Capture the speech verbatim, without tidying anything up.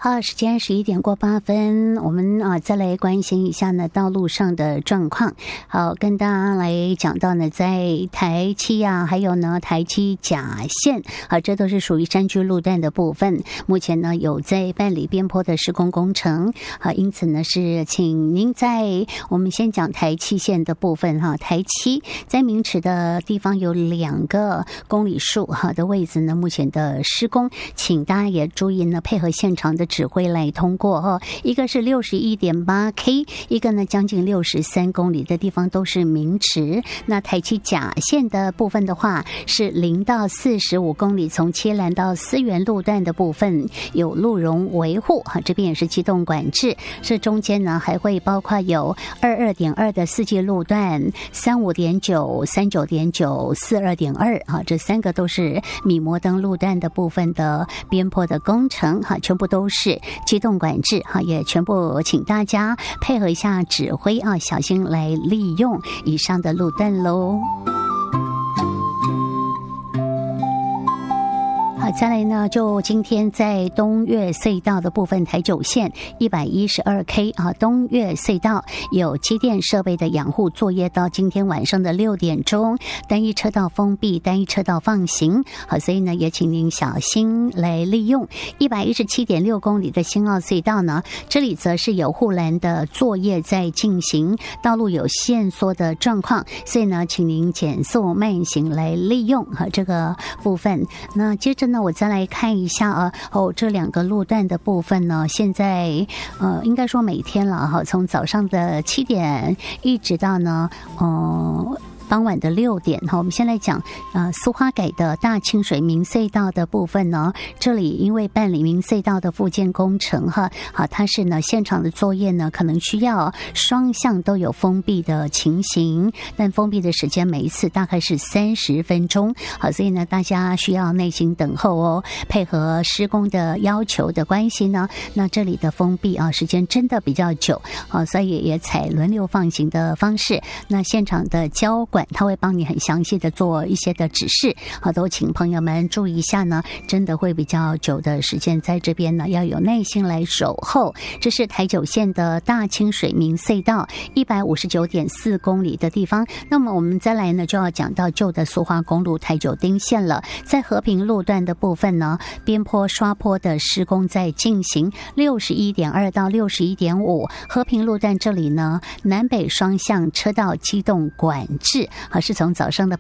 好，时间十一点过八分，我们啊再来关心一下呢道路上的状况。好，跟大家来讲到呢，在台七啊，还有呢台七甲线啊，这都是属于山区路段的部分。目前呢有在办理边坡的施工工程啊，因此呢是请您在我们先讲台七线的部分哈，台七在明池的地方有两个公里数哈的位置呢，目前的施工，请大家也注意呢，配合现场的指挥来通过哦。一个是 六十一点八 K， 一个呢将近六十三公里的地方都是明池。那台七甲线的部分的话是零到四十五公里，从七兰到思源路段的部分有路容维护哈，这边也是机动管制。这中间呢还会包括有 二十二点二 的四季路段、三十五点九、三十九点九、四十二点二 啊，这三个都是米摩登路段的部分的边坡的工程哈，全部都是机动管制哈，也全部请大家配合一下指挥啊，小心来利用以上的路段喽。好，再来呢，就今天在东岳隧道的部分，台九线 一百一十二 K 啊，东岳隧道有机电设备的养护作业，到今天晚上的六点钟，单一车道封闭，单一车道放行。好，所以呢，也请您小心来利用。一百一十七点六公里的新澳隧道呢，这里则是有护栏的作业在进行，道路有限缩的状况，所以呢，请您减速慢行来利用和这个部分。那接着呢，那我再来看一下啊，哦，这两个路段的部分呢，现在呃，应该说每天了哈，从早上的七点一直到呢，呃。傍晚的六点哈，我们先来讲呃苏花改的大清水明隧道的部分呢，这里因为办理明隧道的复建工程哈，好，它是呢现场的作业呢可能需要双向都有封闭的情形，但封闭的时间每一次大概是三十分钟，好，所以呢大家需要耐心等候哦，配合施工的要求的关系呢，那这里的封闭啊时间真的比较久，好，所以也采轮流放行的方式，那现场的交管他会帮你很详细的做一些的指示，好，都请朋友们注意一下呢，真的会比较久的时间在这边呢，要有耐心来守候。这是台九线的大清水明隧道 一百五十九点四公里的地方。那么我们再来呢，就要讲到旧的苏花公路台九丁线了，在和平路段的部分呢，边坡刷坡的施工在进行， 六十一点二 到 六十一点五， 和平路段这里呢，南北双向车道机动管制，好，是从早上的